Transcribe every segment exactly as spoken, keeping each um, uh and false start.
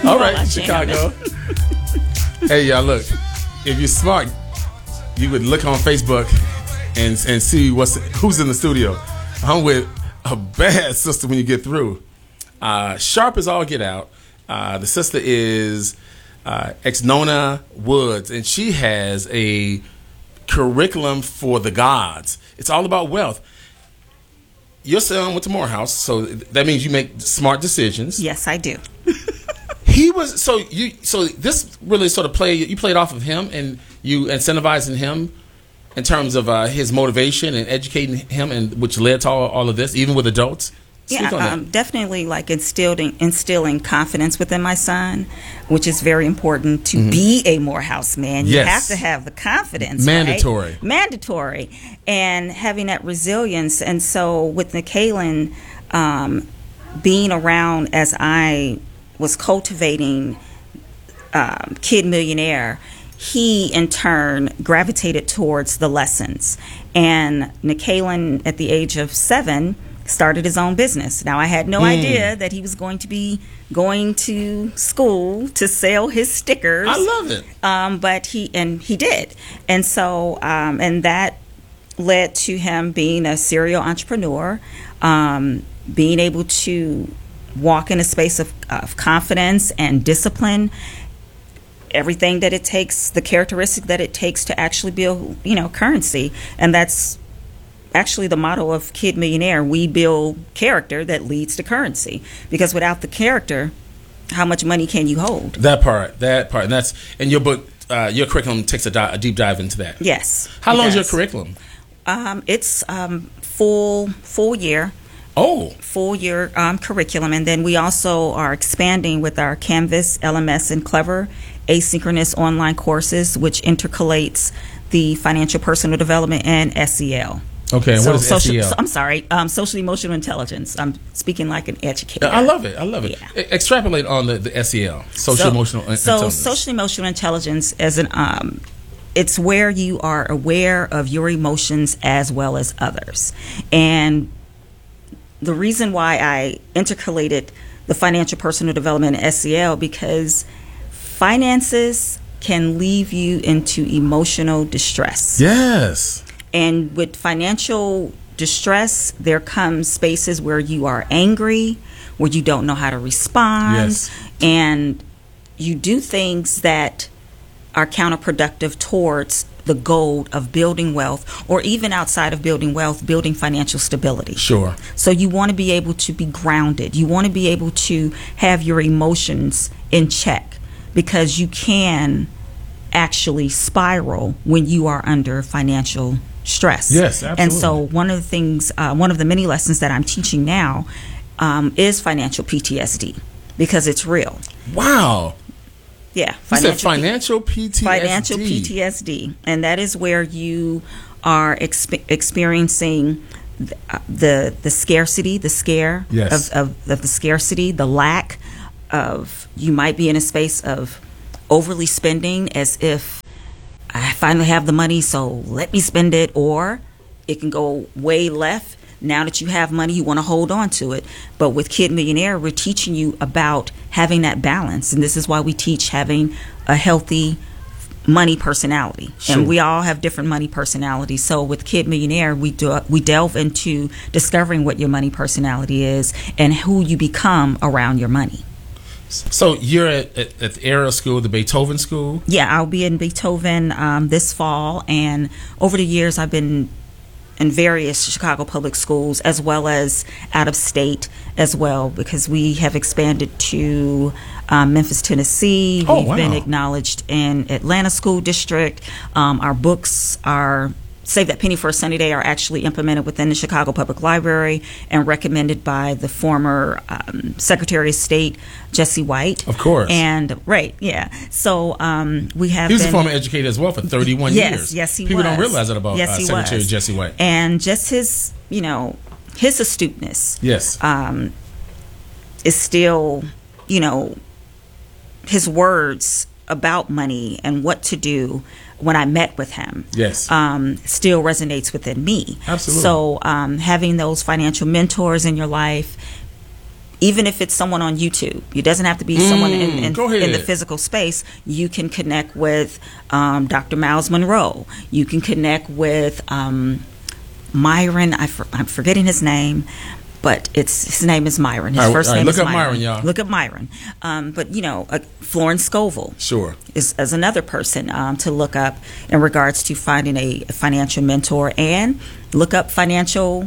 All right, Chicago. Hey, y'all, look. If you're smart, you would look on Facebook and and see what's who's in the studio. I'm with a bad sister when you get through. Uh, sharp as all get out. Uh, the sister is uh, Exnona Woods, and she has a curriculum for the gods. It's all about wealth. Your son went to Morehouse, so that means you make smart decisions. Yes, I do. He was so you so this really sort of play you played off of him, and you incentivizing him in terms of uh, his motivation and educating him, and which led to all, all of this, even with adults. Yeah, um, definitely like instilling instilling confidence within my son, which is very important to mm-hmm. be a Morehouse man. You yes. have to have the confidence. Mandatory. Right? Mandatory. And having that resilience. And so with Nicaelan, um, being around as I was cultivating um, Kid Millionaire, he in turn gravitated towards the lessons. And Nicaelan, at the age of seven, started his own business. Now, I had no mm. idea that he was going to be going to school to sell his stickers. I love it. Um, but he and he did, and so um, and that led to him being a serial entrepreneur, um, being able to walk in a space of, of confidence and discipline. Everything that it takes, the characteristic that it takes to actually build, you know, currency, and that's actually the motto of Kid Millionaire. We build character that leads to currency, because without the character, how much money can you hold? That part, that part, and that's and your book, uh, your curriculum takes a, di- a deep dive into that. Yes. How long is your curriculum? Um, it's um, full full year. Oh, full year um, curriculum, and then we also are expanding with our Canvas, L M S, and Clever asynchronous online courses, which intercalates the financial personal development and S E L. Okay, and so what is social, S E L? So, I'm sorry, um, social emotional intelligence. I'm speaking like an educator. I love it. I love it. Yeah. Extrapolate on the, the S E L, social so, emotional so intelligence. So social emotional intelligence as an um, it's where you are aware of your emotions as well as others. And the reason why I intercalated the financial personal development and S E L, because finances can leave you into emotional distress. Yes. And with financial distress, there comes spaces where you are angry, where you don't know how to respond, yes. and you do things that are counterproductive towards the goal of building wealth, or even outside of building wealth, building financial stability. Sure. So you want to be able to be grounded. You want to be able to have your emotions in check, because you can actually spiral when you are under financial stress. Yes, absolutely. And so one of the things, uh, one of the many lessons that I'm teaching now um, is financial P T S D, because it's real. Wow. Yeah. You said financial P T S D. Financial P T S D. And that is where you are exp- experiencing the, uh, the the scarcity, the scare yes. of, of, of the scarcity, the lack of, you might be in a space of overly spending, as if I finally have the money, so let me spend it. Or it can go way left. Now that you have money, you want to hold on to it. But with Kid Millionaire, we're teaching you about having that balance. And this is why we teach having a healthy money personality. Sure. And we all have different money personalities. So with Kid Millionaire, we do we delve into discovering what your money personality is and who you become around your money. So you're at, at, at the Ariel School, the Beethoven School? Yeah, I'll be in Beethoven um, this fall. And over the years, I've been in various Chicago public schools, as well as out of state as well, because we have expanded to um, Memphis, Tennessee. Oh, We've wow. been acknowledged in Atlanta School District. Um, our books are Save That Penny for a Sunny Day are actually implemented within the Chicago Public Library and recommended by the former um, Secretary of State, Jesse White. Of course. And, right, yeah. So um, we have He was been, a former educator as well for thirty-one yes, years. Yes, he People was. don't realize that about yes, uh, he Secretary was. Jesse White. And just his, you know, his astuteness. Yes. Um, is still, you know, his words about money and what to do when I met with him, yes, um, still resonates within me. Absolutely. So um, having those financial mentors in your life, even if it's someone on YouTube. It doesn't have to be mm, someone in, in, in the physical space. You can connect with um, Doctor Miles Monroe. You can connect with um, Myron. I for, I'm forgetting his name. But it's his name is Myron. His right, first right, name look is up Myron. Myron, y'all. Look up Myron. Um, but, you know, uh, Florence Scoville sure. is, is another person um, to look up in regards to finding a financial mentor, and look up financial,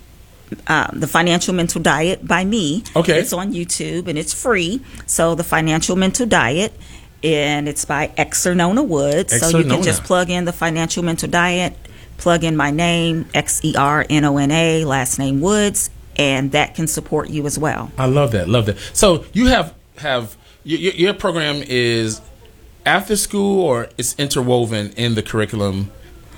uh, the Financial Mental Diet by me. Okay. It's on YouTube and it's free. So the Financial Mental Diet, and it's by Exernona Woods. Exernona. So you can just plug in the Financial Mental Diet, plug in my name, X E R N O N A, last name Woods, and that can support you as well. I love that. Love that. So you have have your, your program is after school, or it's interwoven in the curriculum?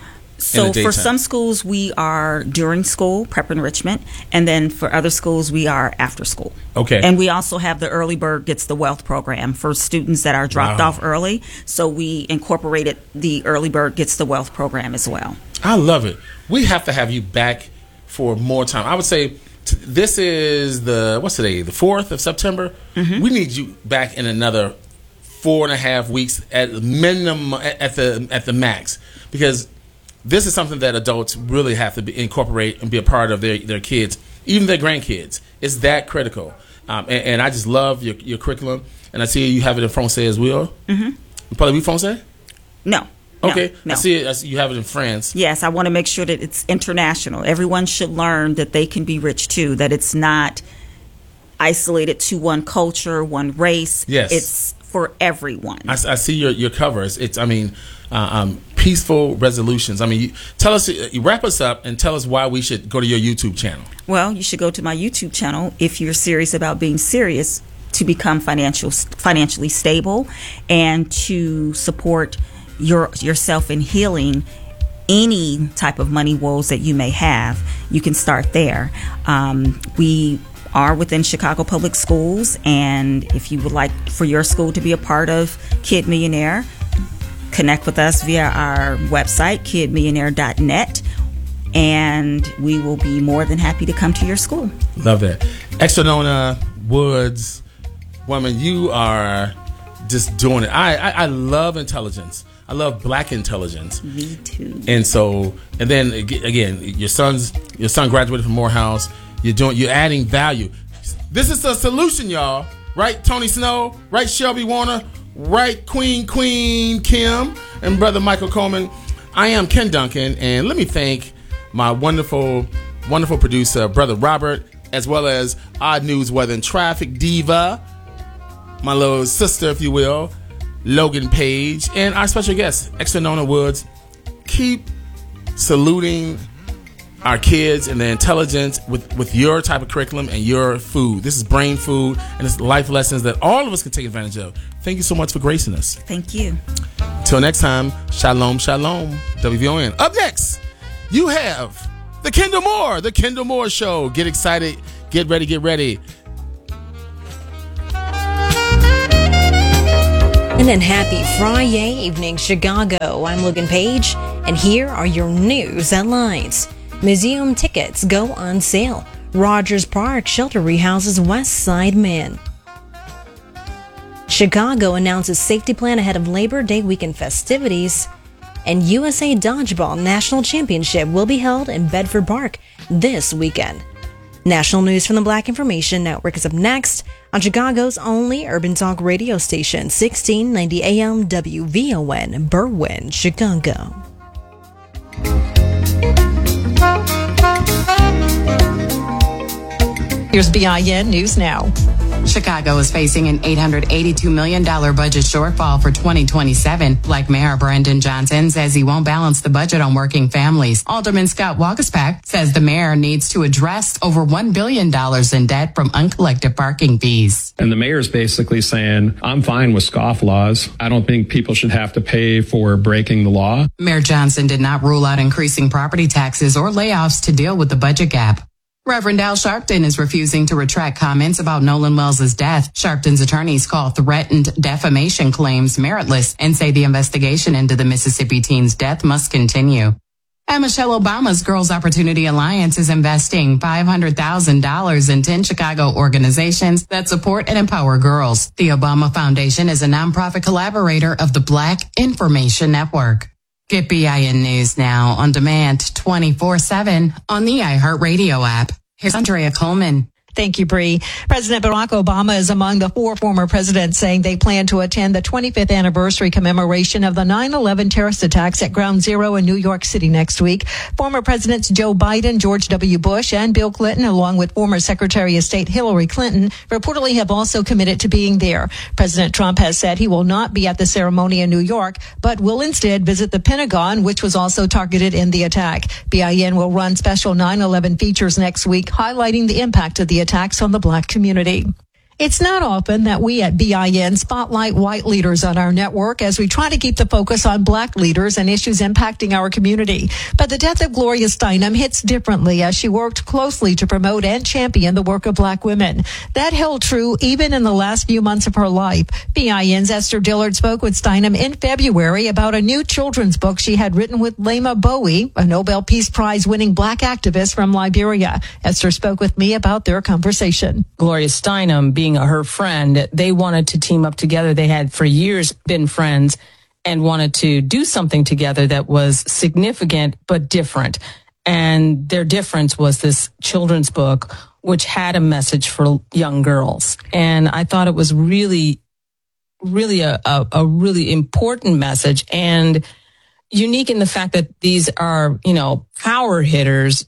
So for some schools, we are during school, prep enrichment, and then for other schools, we are after school. Okay. And we also have the Early Bird Gets the Wealth program for students that are dropped Wow. off early. So we incorporated the Early Bird Gets the Wealth program as well. I love it. We have to have you back for more time. I would say t- this is the, what's today, the fourth of September? Mm-hmm. We need you back in another four and a half weeks at minimum, at, at the at the max, because this is something that adults really have to be, incorporate and be a part of their, their kids, even their grandkids. It's that critical. Um, and, and I just love your, your curriculum. And I see you have it in Francais as well. Mm-hmm. You probably Francais? No. Okay. No, no. I see it. I see you have it in France. Yes, I want to make sure that it's international. Everyone should learn that they can be rich too, that it's not isolated to one culture, one race. Yes. It's for everyone. I, I see your, your covers. It's, I mean, uh, um, peaceful resolutions. I mean, you, tell us, you wrap us up and tell us why we should go to your YouTube channel. Well, you should go to my YouTube channel if you're serious about being serious to become financial, financially stable and to support your yourself in healing any type of money woes that you may have. You can start there. Um, we are within Chicago Public Schools, and if you would like for your school to be a part of Kid Millionaire, connect with us via our website, kid millionaire dot net, and we will be more than happy to come to your school. Love that. Exernona Woods, woman, you are just doing it. I, I, I love intelligence. I love black intelligence. Me too. And so, and then again, your son's your son graduated from Morehouse. You're doing, you're adding value. This is the solution, y'all. Right, Tony Snow. Right, Shelby Warner. Right, Queen Queen Kim and Brother Michael Coleman. I am Ken Duncan, and let me thank my wonderful, wonderful producer, Brother Robert, as well as Odd News Weather and Traffic Diva, my little sister, if you will, Logan Page, and our special guest, Exernona Woods. Keep saluting our kids and their intelligence with, with your type of curriculum and your food. This is brain food, and it's life lessons that all of us can take advantage of. Thank you so much for gracing us. Thank you. Till next time, shalom, shalom. W V O N. Up next, you have the Kendall Moore, the Kendall Moore Show. Get excited, get ready, get ready. And then happy Friday evening, Chicago. I'm Logan Page, and here are your news headlines. Museum tickets go on sale. Rogers Park shelter rehouses West Side Man. Chicago announces safety plan ahead of Labor Day weekend festivities. And U S A Dodgeball National Championship will be held in Bedford Park this weekend. National news from the Black Information Network is up next on Chicago's only urban talk radio station, sixteen ninety A M W V O N, Berwyn, Chicago. Here's B I N News Now. Chicago is facing an eight hundred eighty-two million dollars budget shortfall for twenty twenty-seven. Black Mayor Brandon Johnson says he won't balance the budget on working families. Alderman Scott Waguespack says the mayor needs to address over one billion dollars in debt from uncollected parking fees. And the mayor's basically saying, I'm fine with scofflaws. I don't think people should have to pay for breaking the law. Mayor Johnson did not rule out increasing property taxes or layoffs to deal with the budget gap. Reverend Al Sharpton is refusing to retract comments about Nolan Wells' death. Sharpton's attorneys call threatened defamation claims meritless and say the investigation into the Mississippi teen's death must continue. And Michelle Obama's Girls Opportunity Alliance is investing five hundred thousand dollars in ten Chicago organizations that support and empower girls. The Obama Foundation is a nonprofit collaborator of the Black Information Network. Get B I N News now on demand twenty-four seven on the iHeartRadio app. Here's Andrea Coleman. Thank you, Bree. President Barack Obama is among the four former presidents saying they plan to attend the twenty-fifth anniversary commemoration of the nine eleven terrorist attacks at Ground Zero in New York City next week. Former Presidents Joe Biden, George W. Bush, and Bill Clinton, along with former Secretary of State Hillary Clinton, reportedly have also committed to being there. President Trump has said he will not be at the ceremony in New York, but will instead visit the Pentagon, which was also targeted in the attack. B I N will run special nine eleven features next week, highlighting the impact of the attacks on the Black community. It's not often that we at B I N spotlight white leaders on our network as we try to keep the focus on Black leaders and issues impacting our community. But the death of Gloria Steinem hits differently as she worked closely to promote and champion the work of Black women. That held true even in the last few months of her life. B I N's Esther Dillard spoke with Steinem in February about a new children's book she had written with Lema Bowie, a Nobel Peace Prize winning Black activist from Liberia. Esther spoke with me about their conversation. Gloria Steinem being her friend, they wanted to team up together. They had for years been friends and wanted to do something together that was significant but different. And their difference was this children's book, which had a message for young girls. And I thought it was really, really a, a, a really important message and unique in the fact that these are, you know, power hitters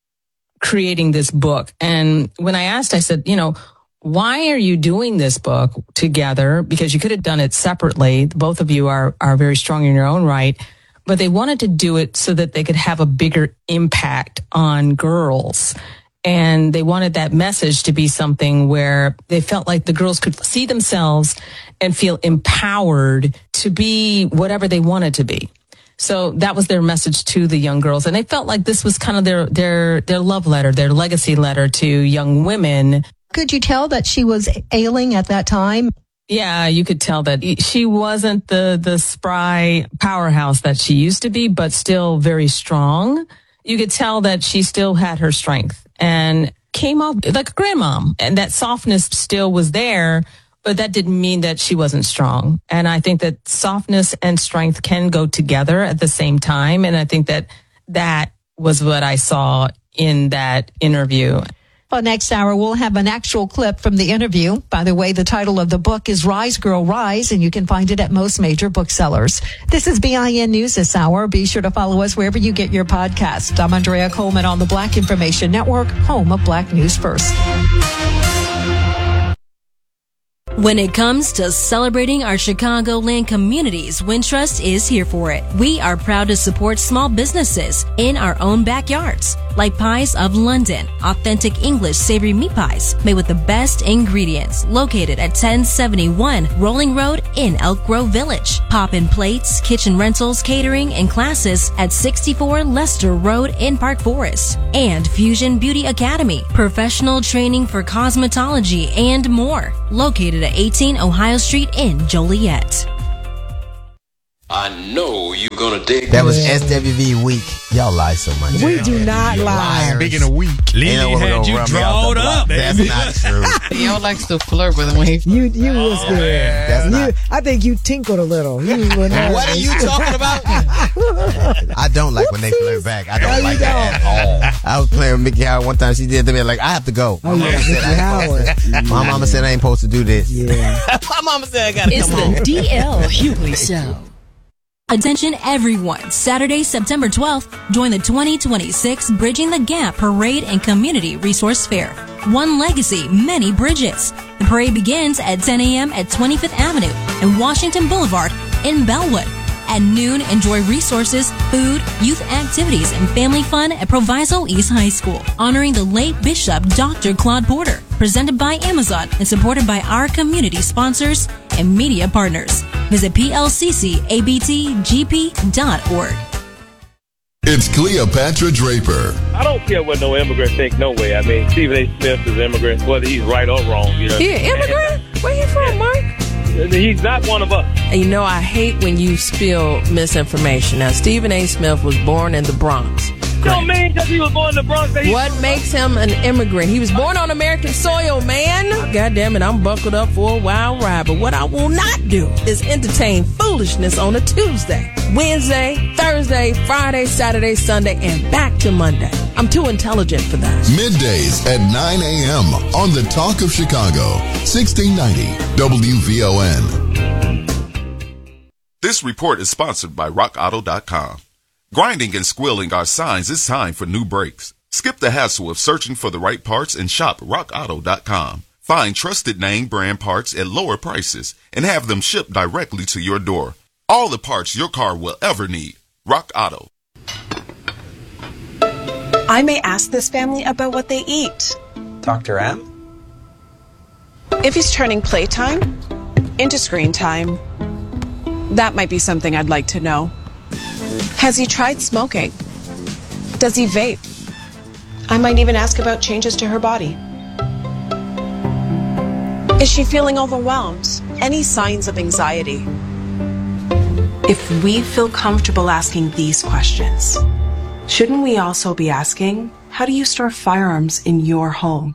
creating this book. And when I asked, I said, you know, why are you doing this book together? Because you could have done it separately. Both of you are, are very strong in your own right, but they wanted to do it so that they could have a bigger impact on girls. And they wanted that message to be something where they felt like the girls could see themselves and feel empowered to be whatever they wanted to be. So that was their message to the young girls. And they felt like this was kind of their, their, their love letter, their legacy letter to young women. Could you tell that she was ailing at that time? Yeah, you could tell that she wasn't the, the spry powerhouse that she used to be, but still very strong. You could tell that she still had her strength and came off like a grandmom, and that softness still was there, but that didn't mean that she wasn't strong. And I think that softness and strength can go together at the same time. And I think that that was what I saw in that interview. Well, next hour, we'll have an actual clip from the interview. By the way, the title of the book is Rise, Girl, Rise, and you can find it at most major booksellers. This is B I N News this hour. Be sure to follow us wherever you get your podcast. I'm Andrea Coleman on the Black Information Network, home of Black News First. When it comes to celebrating our Chicagoland communities, Wintrust is here for it. We are proud to support small businesses in our own backyards, like Pies of London, authentic English savory meat pies made with the best ingredients, located at ten seventy-one Rolling Road in Elk Grove Village. Pop-in Plates, kitchen rentals, catering, and classes at sixty-four Lester Road in Park Forest. And Fusion Beauty Academy, professional training for cosmetology and more, located at eighteen Ohio Street in Joliet. I know you're gonna dig that. Was S W V week. Y'all lie so much. We yeah. do not lie. Speaking of week, Lily had you drawed up. That's not true. Y'all likes to flirt with him. You, you oh, was there. That's you, not. I think you tinkled a little. You what are you talking about? I don't like when they flirt back. I don't no, like don't. that at all. I was playing with Mickey Howard one time. She did to me like, I have to go. Oh, yeah, Mickey Howard. My mama said I ain't supposed to do this. Yeah. My mama said I gotta it's come home. It's the D L Hughley Show. Attention everyone, Saturday, September twelfth, join the twenty twenty-six Bridging the Gap Parade and Community Resource Fair. One legacy, many bridges. The parade begins at ten a.m. at twenty-fifth Avenue and Washington Boulevard in Bellwood. At noon, enjoy resources, food, youth activities, and family fun at Proviso East High School, honoring the late Bishop Doctor Claude Porter, presented by Amazon and supported by our community sponsors and media partners. Visit P L C C A B T G P dot org. It's Cleopatra Draper. I don't care what no immigrant think, no way. I mean, Stephen A. Smith is an immigrant, whether he's right or wrong. You know, he an immigrant? Where you from, Mike? He's mean, he's not one of us. And you know, I hate when you spill misinformation. Now, Stephen A. Smith was born in the Bronx. Don't mean because he was born in the Bronx. That he what makes him an immigrant? He was born on American soil, man. God damn it, I'm buckled up for a wild ride. But what I will not do is entertain foolishness on a Tuesday, Wednesday, Thursday, Friday, Saturday, Sunday, and back to Monday. I'm too intelligent for that. Middays at nine a.m. on the Talk of Chicago, sixteen ninety W V O N. This report is sponsored by rock auto dot com. Grinding and squealing are signs it's time for new brakes. Skip the hassle of searching for the right parts and shop rock auto dot com. Find trusted name brand parts at lower prices and have them shipped directly to your door. All the parts your car will ever need. Rock Auto. I may ask this family about what they eat. Doctor M? If he's turning playtime into screen time, that might be something I'd like to know. Has he tried smoking? Does he vape? I might even ask about changes to her body. Is she feeling overwhelmed? Any signs of anxiety? If we feel comfortable asking these questions, shouldn't we also be asking, how do you store firearms in your home?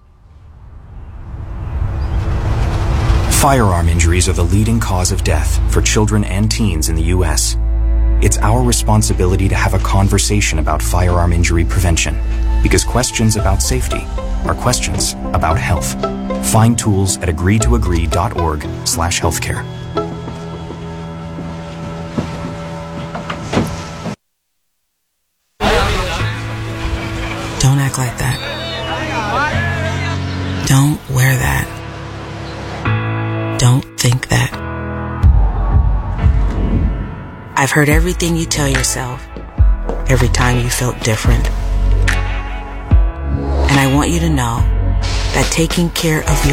Firearm injuries are the leading cause of death for children and teens in the U S It's our responsibility to have a conversation about firearm injury prevention, because questions about safety are questions about health. Find tools at agree to agree dot org slash healthcare. Don't act like that. Don't wear that. Don't think that. I've heard everything you tell yourself every time you felt different. And I want you to know that taking care of